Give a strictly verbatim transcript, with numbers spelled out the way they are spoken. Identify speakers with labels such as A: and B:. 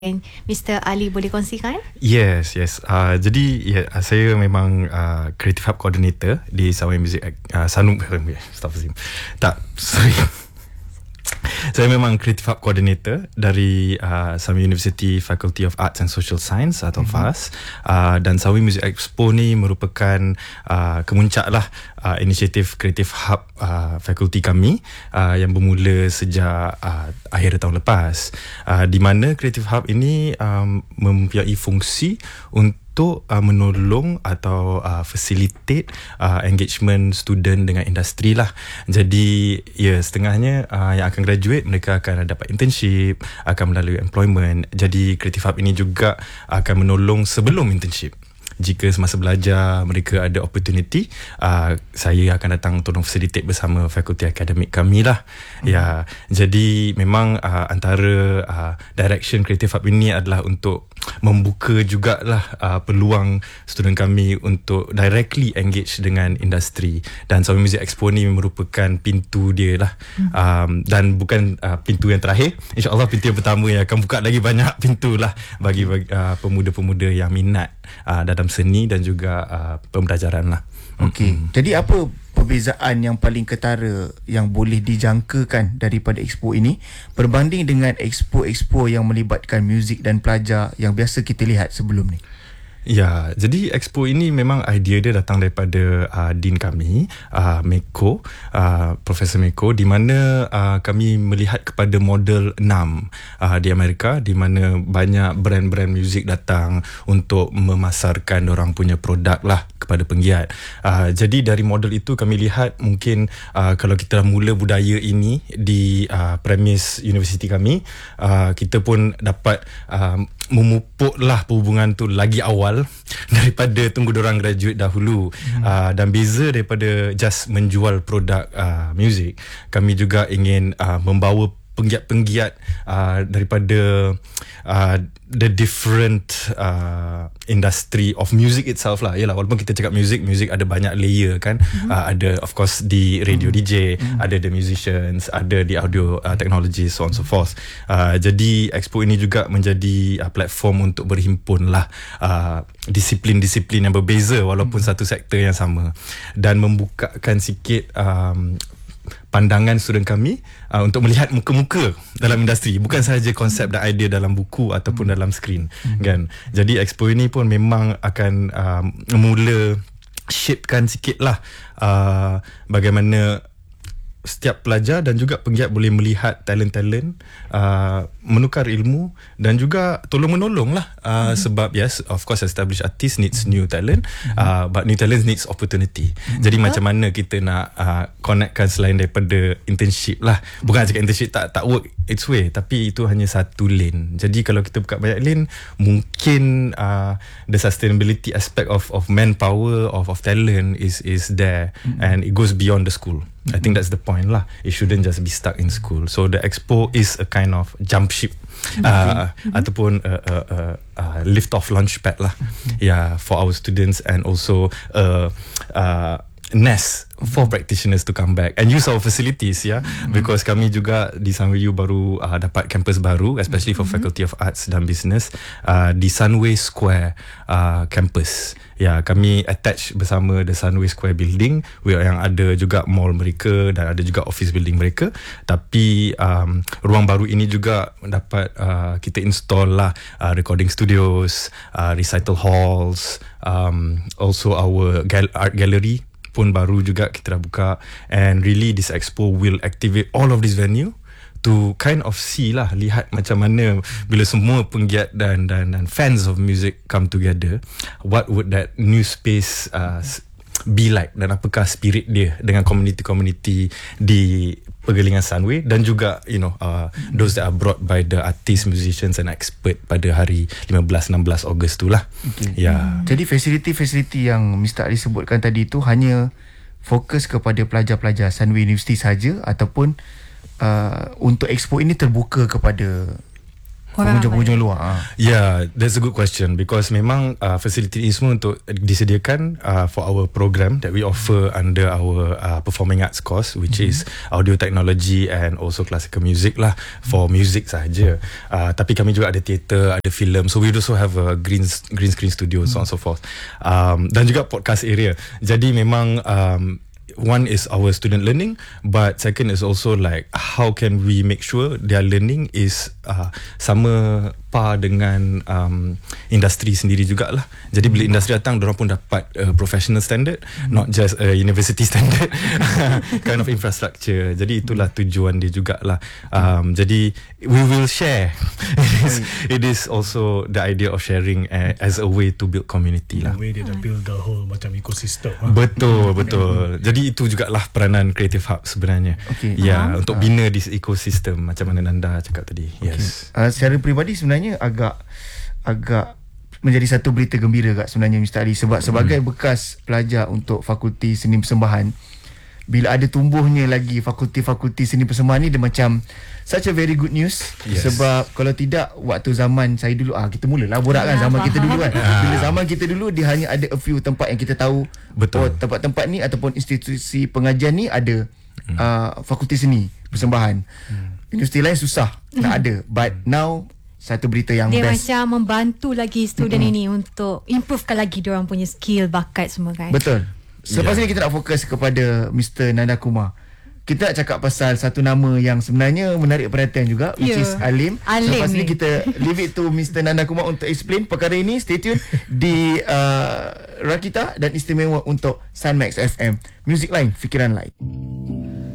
A: Mister Ali boleh kongsikan?
B: Yes, yes. Uh, jadi yeah, saya memang uh, Creative Hub Coordinator di Sunway Music uh, Sanum. Astagfirullahaladzim. Tak, sorry. Saya memang Creative Hub Coordinator dari uh, Sunway University Faculty of Arts and Social Science atau mm-hmm. F A S, uh, dan Sunway Music Expo ni merupakan uh, kemuncak lah uh, inisiatif Creative Hub uh, fakulti kami uh, yang bermula sejak uh, akhir tahun lepas, uh, di mana Creative Hub ini um, mempunyai fungsi untuk untuk uh, menolong atau uh, facilitate uh, engagement student dengan industri lah. Jadi ya, setengahnya uh, yang akan graduate mereka akan dapat internship, akan melalui employment. Jadi Creative Hub ini juga akan menolong sebelum internship. Jika semasa belajar mereka ada opportunity, uh, saya akan datang tolong facilitate bersama fakulti akademik kami lah. Hmm. Ya, jadi memang uh, antara uh, direction Creative Hub ini adalah untuk membuka jugalah uh, peluang student kami untuk directly engage dengan industri, dan Sunway Music Expo ni merupakan pintu dia lah. Hmm. Um, dan bukan uh, pintu yang terakhir, insyaAllah pintu yang pertama yang akan buka lagi banyak pintu lah bagi, bagi uh, pemuda-pemuda yang minat uh, dalam seni dan juga uh, pembelajaran lah.
C: Okey. Mm-hmm. Jadi apa perbezaan yang paling ketara yang boleh dijangkakan daripada expo ini berbanding dengan expo-expo yang melibatkan muzik dan pelajar yang biasa kita lihat sebelum ni?
B: Ya, jadi expo ini memang idea dia datang daripada uh, dean kami, uh, Meko, uh, Profesor Meko, di mana uh, kami melihat kepada model enam uh, di Amerika, di mana banyak brand-brand muzik datang untuk memasarkan orang punya produk lah kepada penggiat. Uh, jadi dari model itu kami lihat mungkin uh, kalau kita mula budaya ini di uh, premis universiti kami, uh, kita pun dapat uh, memupuklah perhubungan tu lagi awal daripada tunggu dorang graduate dahulu. hmm. uh, dan beza daripada just menjual produk uh, muzik, kami juga ingin uh, membawa penggiat-penggiat uh, daripada uh, the different uh, industry of music itself lah. Yalah, walaupun kita cakap music, music ada banyak layer kan. Mm-hmm. uh, ada of course di radio mm-hmm. D J, mm-hmm. ada the musicians, ada di audio uh, technology, so on so forth. uh, Jadi expo ini juga menjadi uh, platform untuk berhimpun lah uh, disiplin-disiplin yang berbeza walaupun mm-hmm. satu sektor yang sama, dan membukakan sikit um, pandangan student kami uh, untuk melihat muka-muka dalam industri, bukan sahaja konsep dan idea dalam buku ataupun hmm. dalam skrin. hmm. Kan. Jadi expo ini pun memang akan uh, mula shapekan sikit lah uh, bagaimana setiap pelajar dan juga penggiat boleh melihat talent-talent, uh, menukar ilmu dan juga tolong-menolong lah. Uh, mm-hmm. Sebab yes, of course established artist needs new talent, mm-hmm. uh, but new talent needs opportunity. Mm-hmm. Jadi huh? macam mana kita nak uh, connectkan selain daripada internship lah. Bukan cakap internship tak tak work its way, tapi itu hanya satu lane. Jadi kalau kita buka banyak lane, mungkin uh, the sustainability aspect of of manpower, of of talent is is there, mm-hmm. and it goes beyond the school. I think that's the point lah. It shouldn't just be stuck in school. So the expo is a kind of jump ship, uh, mm-hmm. ataupun a, a, a, a lift off launch pad lah. Mm-hmm. Yeah, for our students, and also a, a nest for practitioners to come back and use our facilities, yeah. Mm-hmm. Because kami juga di Sunway U baru uh, dapat campus baru, especially for mm-hmm. Faculty of Arts dan Business, uh, di Sunway Square uh, campus. Ya, kami attach bersama the Sunway Square building, yang ada juga mall mereka dan ada juga office building mereka. Tapi um, ruang baru ini juga dapat uh, kita install lah uh, recording studios, uh, recital halls, um, also our gal- art gallery pun baru juga kita dah buka. And really this expo will activate all of this venue to kind of see lah, lihat macam mana bila semua penggiat dan dan dan fans of music come together, what would that new space uh, be like, dan apakah spirit dia dengan community-community di pergelingan Sunway, dan juga you know uh, those that are brought by the artists, musicians and expert pada hari lima belas enam belas Ogos tu lah. Okay. Ya. Yeah.
C: Jadi fasiliti-fasiliti yang Mister Ali sebutkan tadi tu hanya fokus kepada pelajar-pelajar Sunway University saja, ataupun Uh, untuk expo ini terbuka kepada pengunjung-pengunjung luar. Ha.
B: Yeah, that's a good question because memang uh, facility ini semua untuk disediakan uh, for our program that we offer under our uh, performing arts course, which mm-hmm. is audio technology and also classical music lah, for music sahaja. Uh, tapi kami juga ada theater, ada film, so we also have a green green screen studio, so on so forth. Um, dan juga podcast area. Jadi memang um, one is our student learning, but second is also like how can we make sure their learning is uh, sama par dengan um, industri sendiri jugalah. Jadi bila industri datang, diorang pun dapat uh, professional standard, not just a university standard kind of infrastructure. Jadi itulah tujuan dia jugalah. Um, jadi we will share. it, is, it is also the idea of sharing uh, as a way to build community lah.
D: The way dia dah build the whole macam ecosystem.
B: Betul, betul. Jadi itu jugalah peranan Creative Hub sebenarnya.
C: Okay.
B: Ya,
C: uh-huh.
B: untuk bina this ecosystem macam mana Nanda cakap tadi. Yes.
C: Okay. Uh, secara peribadi sebenarnya agak agak menjadi satu berita gembira kat sebenarnya Mister Ali, sebab sebagai bekas pelajar untuk Fakulti Seni Persembahan, bila ada tumbuhnya lagi fakulti-fakulti seni persembahan ni, dia macam such a very good news. Yes. Sebab kalau tidak, waktu zaman saya dulu, ah kita mulalah borak kan, zaman kita dulu kan. Bila zaman kita dulu, dia hanya ada a few tempat yang kita tahu.
B: Betul.
C: Oh, tempat-tempat ni ataupun institusi pengajian ni ada hmm. uh, fakulti seni persembahan. hmm. Universiti lain susah nak ada, but now satu berita yang
A: dia
C: best.
A: Dia macam membantu lagi student
C: Mm-mm.
A: ini untuk improvekan lagi diorang punya skill, bakat semua kan.
C: Betul. Selepas
B: Yeah.
C: ni kita nak fokus kepada Mister Nanda Kumar. Kita nak cakap pasal satu nama yang sebenarnya menarik perhatian juga, which
A: Yeah.
C: is Alim.
A: Alim
C: Selepas ni
A: ni.
C: kita leave it to Mister Nanda Kumar untuk explain perkara ini. Stay tune di uh, Rakita dan istimewa untuk Sunmax F M. Music lain, fikiran lain.